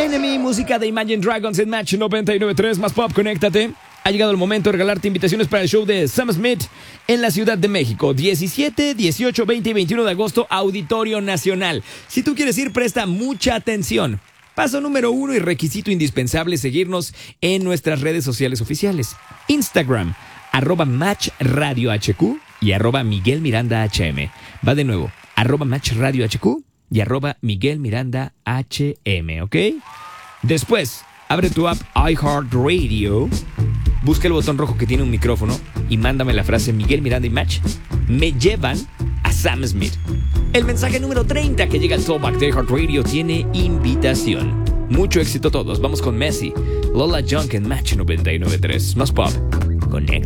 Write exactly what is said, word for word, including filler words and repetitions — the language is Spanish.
Enemy, música de Imagine Dragons en Match noventa y nueve punto tres, más pop, conéctate. Ha llegado el momento de regalarte invitaciones para el show de Sam Smith en la Ciudad de México. diecisiete, dieciocho, veinte y veintiuno de agosto, Auditorio Nacional. Si tú quieres ir, presta mucha atención. Paso número uno y requisito indispensable, seguirnos en nuestras redes sociales oficiales. Instagram, arroba Match Radio H Q y arroba Miguel Miranda H M. Va de nuevo, arroba Match Radio H Q y arroba Miguel Miranda H M, ¿ok? Después, abre tu app iHeartRadio, busca el botón rojo que tiene un micrófono y mándame la frase Miguel Miranda y Match me llevan a Sam Smith. El mensaje número treinta que llega al Talkback de iHeartRadio tiene invitación. Mucho éxito a todos. Vamos con Messi, Lola Junk en Match noventa y nueve punto tres. Más pop. Conecta.